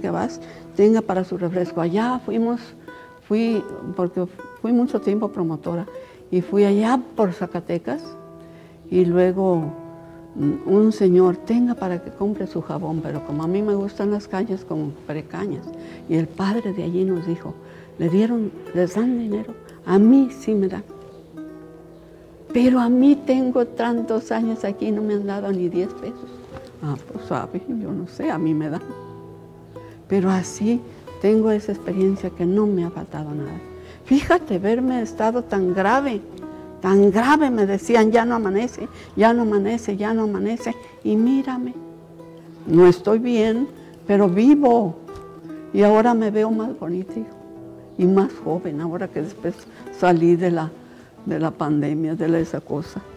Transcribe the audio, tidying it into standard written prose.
que vas, tenga para su refresco. Allá porque fui mucho tiempo promotora, y fui allá por Zacatecas, y luego un señor, tenga para que compre su jabón, pero como a mí me gustan las cañas, compré cañas. Y el padre de allí nos dijo, les dan dinero, a mí sí me dan. Pero a mí tengo tantos años aquí y no me han dado ni 10 pesos. Pues sabe, yo no sé, a mí me dan. Pero así tengo esa experiencia que no me ha faltado nada. Fíjate, verme estado tan grave, me decían, ya no amanece, ya no amanece, ya no amanece. Y mírame, no estoy bien, pero vivo. Y ahora me veo más bonita y más joven, ahora que después salí de la pandemia, de esa cosa.